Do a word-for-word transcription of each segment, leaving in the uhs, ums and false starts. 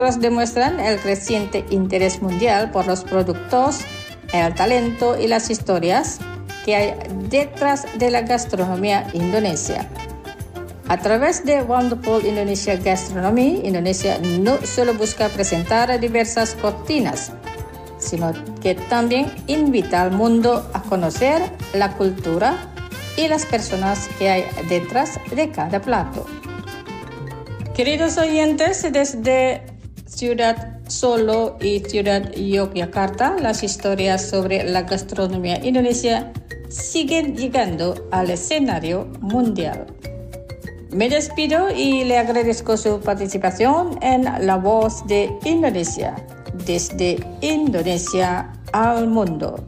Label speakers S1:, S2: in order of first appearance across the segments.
S1: demuestran el creciente interés mundial por los productos, el talento y las historias que hay detrás de la gastronomía indonesia. A través de Wonderful Indonesia Gastronomy, Indonesia no solo busca presentar diversas cocinas, sino que también invita al mundo a conocer la cultura y las personas que hay detrás de cada plato. Queridos oyentes, desde Ciudad Solo y Ciudad Yogyakarta, las historias sobre la gastronomía indonesia siguen llegando al escenario mundial. Me despido y le agradezco su participación en La Voz de Indonesia, desde Indonesia al mundo.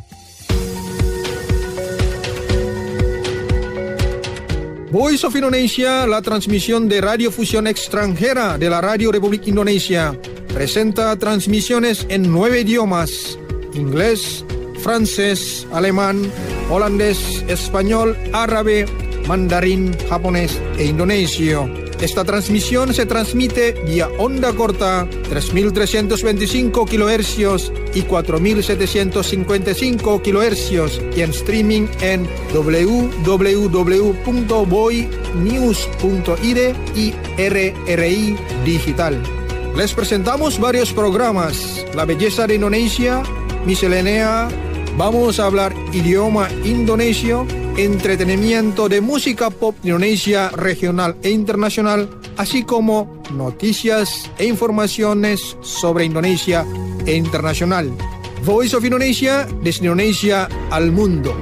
S2: Voice of Indonesia, la transmisión de radiofusión extranjera de la Radio Republik Indonesia, presenta transmisiones en nueve idiomas: inglés, francés, alemán, holandés, español, árabe, mandarín, japonés e indonesio. Esta transmisión se transmite vía onda corta tres mil trescientos veinticinco kilohercios y cuatro mil setecientos cincuenta y cinco kilohercios y en streaming en doble u doble u doble u punto voy news punto i d y R R I Digital. Les presentamos varios programas: La belleza de Indonesia, Miscelánea, vamos a hablar idioma indonesio, entretenimiento de música pop indonesia regional e internacional, así como noticias e informaciones sobre Indonesia e internacional. Voice of Indonesia, desde Indonesia al mundo.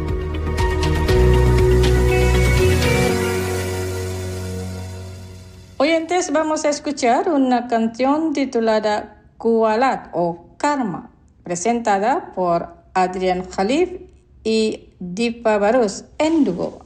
S1: Oyentes, vamos a escuchar una canción titulada Kualat o Karma, presentada por Adrian Khalif y Dipa Barus en dúo.